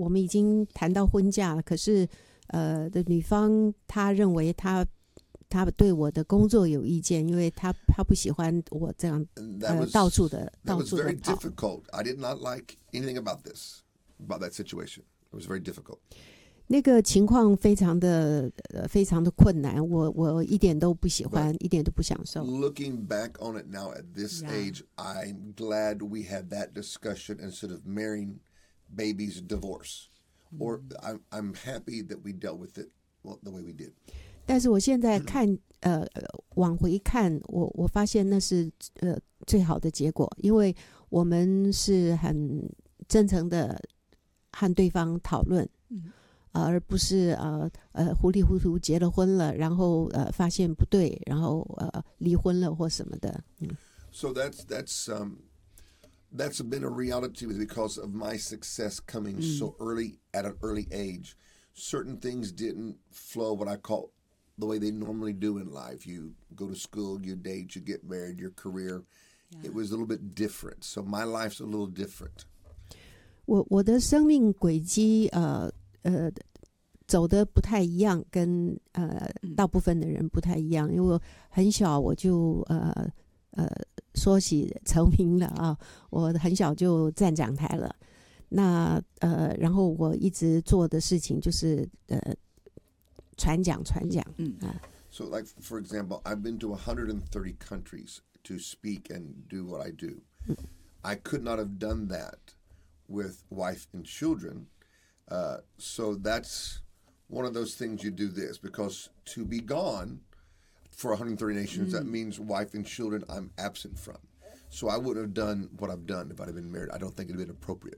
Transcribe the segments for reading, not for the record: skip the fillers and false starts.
我们已经谈到婚嫁了，可是的女方她认为她对我的工作有意见，因为她不喜欢我这样到处的跑。 That was very difficult. I did not like anything about that situation. It was very difficult. 那个情况非常的困难，我一点都不喜欢，一点都不享受。 Looking back on it now at this age, I'm glad we had that discussion instead of marrying babies divorce. Or I'm happy that we dealt with it the way we did. 但是我现在看往回看，我发现那是最好的结果，因为我们是很真诚的和对方讨论。而不是糊里糊涂结了婚了，然后发现不对，然后离婚了或什么的。 So that's been a reality because of my success coming so early at an early age. Certain things didn't flow what I call the way they normally do in life. You go to school, you date, you get married, your career. It was a little bit different. So my life's a little different. 我的生命轨迹走的不太一样，跟大部分的人不太一样，因为我很小我就说起成名了啊，我很小就站讲台了。那然后我一直做的事情就是传讲。 So like for example, I've been to 130 countries to speak and do what I do. I could not have done that with wife and children. So that's one of those things you do this, because to be gone for 130 nations, that means wife and children I'm absent from. So I wouldn't have done what I've done if I'd have been married. I don't think it would have been appropriate.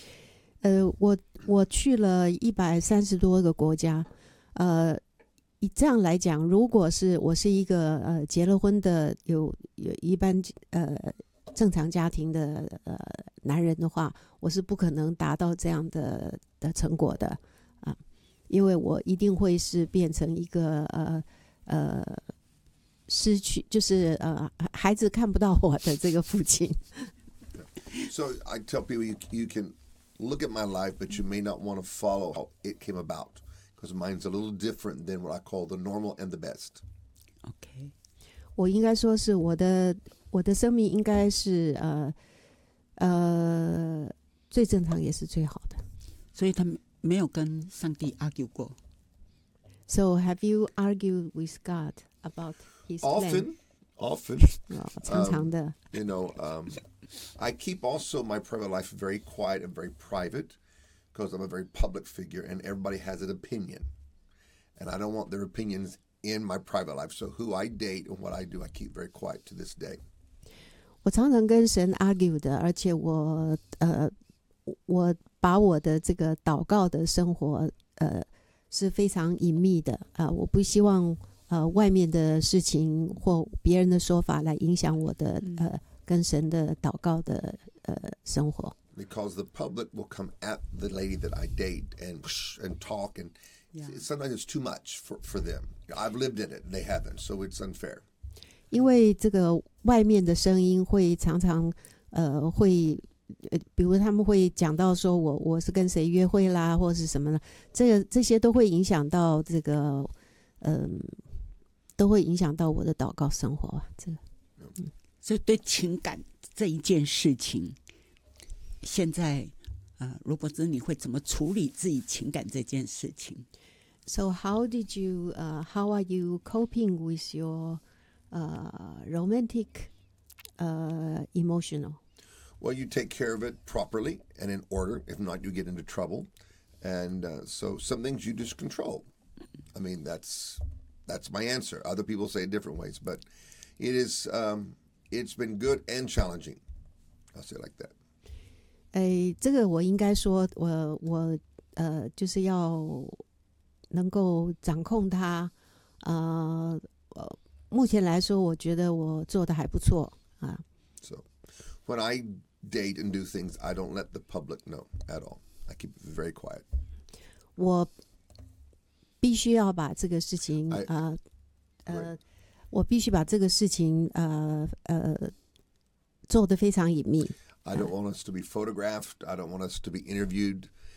我去了130多个国家，以这样来讲，如果是我是一个结了婚的有一般正常家庭的男人的话，我是不可能达到这样的成果的啊，因为我一定会是变成一个失去，就是孩子看不到我的这个父亲。 So I tell people you can look at my life, but you may not want to follow how it came about, because mine's a little different than what I call the normal and the best. OK， 我应该说是我的生命应该是最正常也是最好的。 所以他没有跟上帝 argue 过。 So have you argued with God about His plan? Often. 常常的。 I keep also my private life very quiet and very private, because I'm a very public figure and everybody has an opinion. And I don't want their opinions in my private life. So who I date and what I do, I keep very quiet to this day. 我常常跟神 argue 的，而且我把我的这个祷告的生活是非常隐秘的我不希望外面的事情或别人的说法来影响我的跟神的祷告的生活。 Because the public will come at the lady that I date and talk, and sometimes it's too much for them. I've lived in it, and they haven't, so it's unfair. 因为这个外面的声音会常常会比如他们会讲到说我是跟谁约会啦，或是什么的，这些都会影响到这个都会影响到我的祷告生活这个所以对情感这一件事情，现在如果是你会怎么处理自己情感这件事情？ So how are you coping with your romantic emotional? Well, you take care of it properly and in order. If not, you get into trouble. And so some things you just control. I mean, that's my answer. Other people say it different ways, but it is it's been good and challenging. I'll say it like that. 这个我应该说我就是要能够掌控它。目前来说，我觉得我做的还不错啊。 So when I date and do things, I don't let the public know at all. I keep it very quiet. 我必须要把这个事情我必须把这个事情做得非常隐秘。 I don't want us to be photographed. I don't want us to be interviewed.